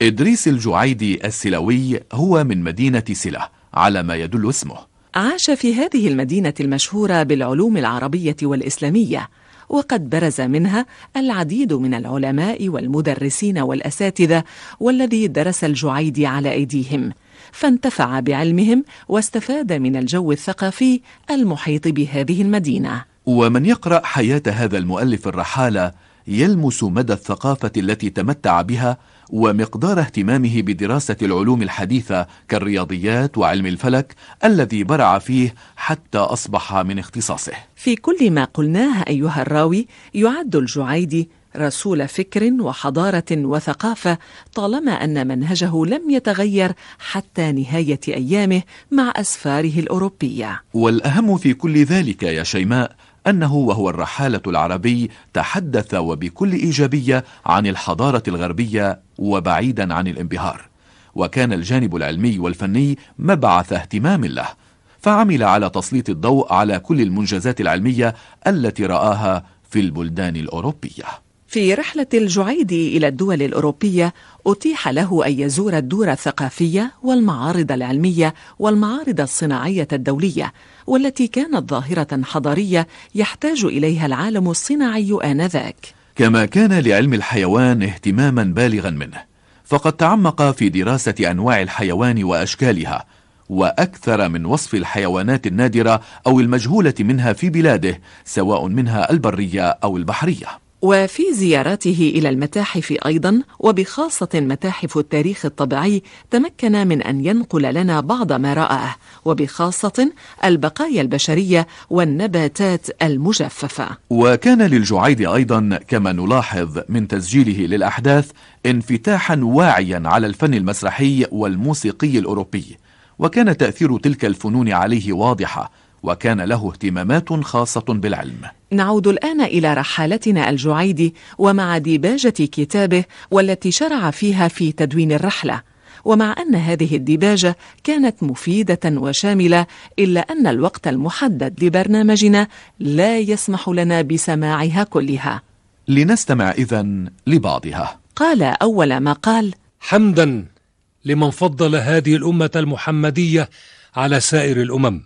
إدريس الجعيدي السلوي هو من مدينة سلة على ما يدل اسمه. عاش في هذه المدينة المشهورة بالعلوم العربية والإسلامية، وقد برز منها العديد من العلماء والمدرسين والأساتذة، والذي درس الجعيدي على أيديهم، فانتفع بعلمهم واستفاد من الجو الثقافي المحيط بهذه المدينة. ومن يقرأ حياة هذا المؤلف الرحالة يلمس مدى الثقافة التي تمتع بها ومقدار اهتمامه بدراسة العلوم الحديثة كالرياضيات وعلم الفلك الذي برع فيه حتى أصبح من اختصاصه. في كل ما قلناه أيها الراوي، يعد الجعيدي رسول فكر وحضارة وثقافة، طالما أن منهجه لم يتغير حتى نهاية أيامه مع أسفاره الأوروبية. والأهم في كل ذلك يا شيماء أنه وهو الرحالة العربي تحدث وبكل إيجابية عن الحضارة الغربية وبعيدا عن الانبهار، وكان الجانب العلمي والفني مبعث اهتمام له، فعمل على تسليط الضوء على كل المنجزات العلمية التي رآها في البلدان الأوروبية. في رحلة الجعيدي إلى الدول الأوروبية أتيح له أن يزور الدور الثقافية والمعارض العلمية والمعارض الصناعية الدولية، والتي كانت ظاهرة حضارية يحتاج إليها العالم الصناعي آنذاك. كما كان لعلم الحيوان اهتماما بالغا منه، فقد تعمق في دراسة أنواع الحيوان وأشكالها، وأكثر من وصف الحيوانات النادرة أو المجهولة منها في بلاده، سواء منها البرية أو البحرية. وفي زياراته إلى المتاحف أيضا، وبخاصة متاحف التاريخ الطبيعي، تمكن من أن ينقل لنا بعض ما رآه، وبخاصة البقايا البشرية والنباتات المجففة. وكان للجعيدي أيضا كما نلاحظ من تسجيله للأحداث انفتاحا واعيا على الفن المسرحي والموسيقي الأوروبي، وكان تأثير تلك الفنون عليه واضحة، وكان له اهتمامات خاصة بالعلم. نعود الآن إلى رحالتنا الجعيدي ومع ديباجة كتابه، والتي شرع فيها في تدوين الرحلة. ومع أن هذه الديباجة كانت مفيدة وشاملة، إلا أن الوقت المحدد لبرنامجنا لا يسمح لنا بسماعها كلها. لنستمع إذن لبعضها. قال أول ما قال: حمدا لمن فضل هذه الأمة المحمدية على سائر الأمم،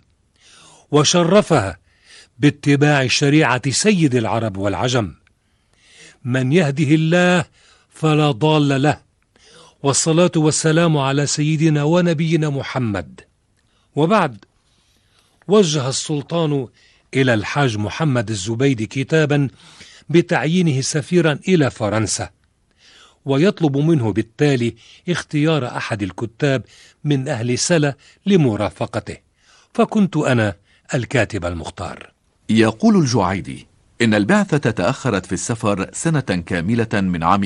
وشرفها باتباع شريعة سيد العرب والعجم، من يهده الله فلا ضال له، والصلاة والسلام على سيدنا ونبينا محمد. وبعد، وجه السلطان إلى الحاج محمد الزبيدي كتابا بتعيينه سفيرا إلى فرنسا، ويطلب منه بالتالي اختيار أحد الكتاب من أهل سلا لمرافقته، فكنت أنا الكاتب المختار. يقول الجعيدي إن البعثة تأخرت في السفر سنة كاملة من عام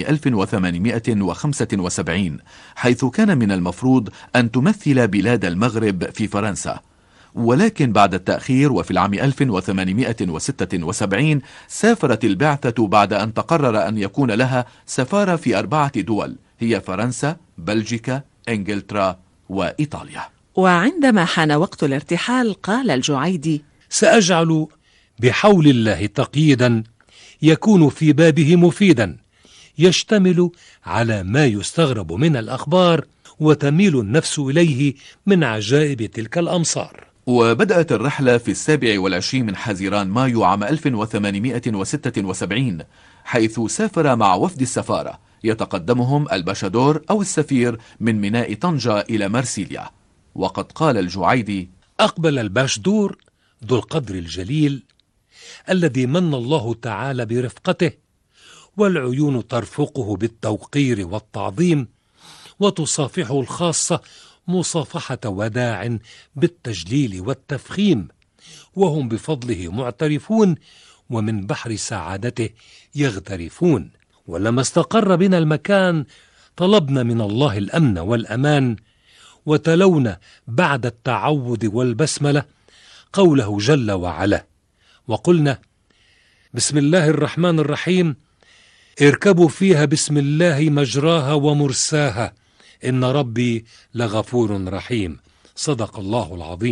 1875، حيث كان من المفروض أن تمثل بلاد المغرب في فرنسا، ولكن بعد التأخير وفي العام 1876 سافرت البعثة بعد أن تقرر أن يكون لها سفارة في 4 دول، هي فرنسا، بلجيكا، إنجلترا وإيطاليا. وعندما حان وقت الارتحال قال الجعيدي: سأجعل بحول الله تقييدا يكون في بابه مفيدا، يشتمل على ما يستغرب من الأخبار وتميل النفس إليه من عجائب تلك الأمصار. وبدأت الرحلة في 27 من حزيران مايو عام 1876، حيث سافر مع وفد السفارة يتقدمهم الباشادور أو السفير من ميناء طنجة إلى مرسيليا. وقد قال الجعيدي: أقبل الباشدور ذو القدر الجليل الذي من الله تعالى برفقته، والعيون ترفقه بالتوقير والتعظيم، وتصافحه الخاصة مصافحة وداع بالتجليل والتفخيم، وهم بفضله معترفون ومن بحر سعادته يغترفون. ولما استقر بنا المكان طلبنا من الله الأمن والأمان، وتلونا بعد التعود والبسملة قوله جل وعلا، وقلنا: بسم الله الرحمن الرحيم، اركبوا فيها بسم الله مجراها ومرساها، إن ربي لغفور رحيم. صدق الله العظيم.